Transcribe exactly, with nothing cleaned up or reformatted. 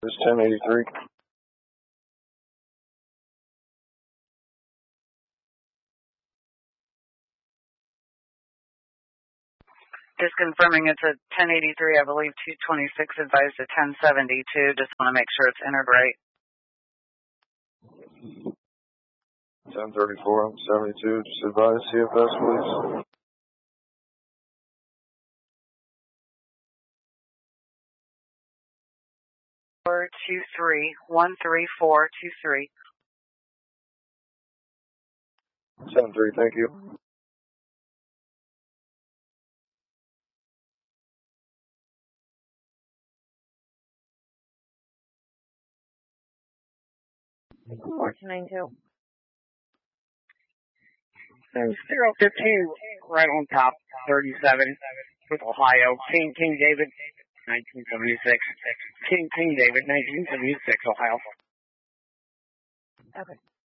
It's ten eighty-three. Just confirming it's a ten eighty-three, I believe two twenty-six advised at ten seventy-two. Just want to make sure it's entered right. ten thirty-four, seventy-two, just advise C F S, please. four two three, one three four two three. seven three, thank you. fourteen ninety-two. There's zero fifteen right on top, thirty-seven, with Ohio. King, King David, nineteen seventy-six. King, King David, nineteen seventy-six, Ohio. Okay.